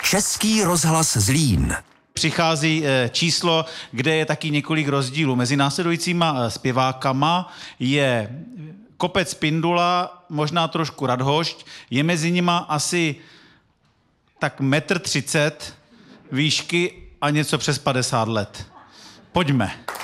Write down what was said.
Český rozhlas Zlín. Přichází číslo, kde je taky několik rozdílů. Mezi následujícíma zpěvákama je Kopec Pindula, možná trošku Radhošť, je mezi nima asi tak 1,30 m výšky a něco přes 50 let. Pojďme.